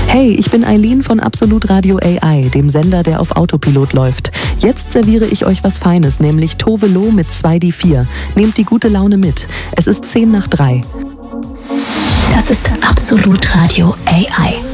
Hey, ich bin Eileen von Absolut Radio AI, dem Sender, der auf Autopilot läuft. Jetzt serviere ich euch was Feines, nämlich Tovelo mit 2D4. Nehmt die gute Laune mit. Es ist 2:50. Das ist Absolut Radio AI.